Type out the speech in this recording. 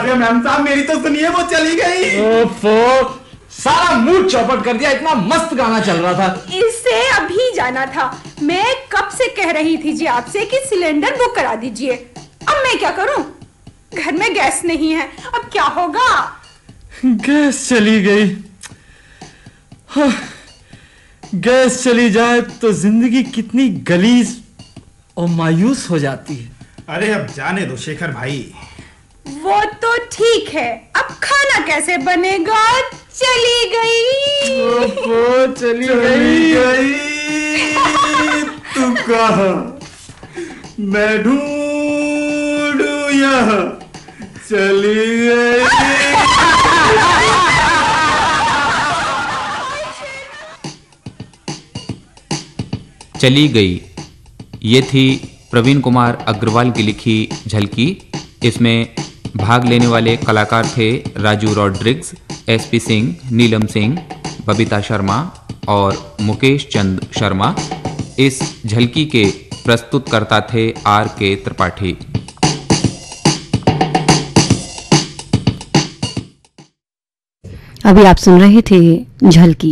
अरे मैम साहब मेरी तो सुनिए, वो चली गई। ओफो, सारा मूड चौपट कर दिया। इतना मस्त गाना चल रहा था। इसे अभी जाना था। मैं कब से कह रही थी जी आपसे कि सिलेंडर बुक करा दीजिए। अब मैं क्या करूं, घर में गैस नहीं है, अब क्या होगा। गैस चली गई। हाँ, गैस चली जाए तो जिंदगी कितनी गलीज और मायूस हो जाती है। अरे अब जाने दो शेखर भाई। वो तो ठीक है, अब खाना कैसे बनेगा। चली गई। ओफो, चली गई। तू कहाँ, मैं ढूंढूं यहाँ, चली गई। चली गई, ये थी प्रवीण कुमार अग्रवाल की लिखी झलकी। इसमें भाग लेने वाले कलाकार थे राजू रॉड्रिग्स, एसपी सिंह, नीलम सिंह, बबीता शर्मा और मुकेश चंद शर्मा। इस झलकी के प्रस्तुतकर्ता थे RK त्रिपाठी। अभी आप सुन रहे थे झलकी।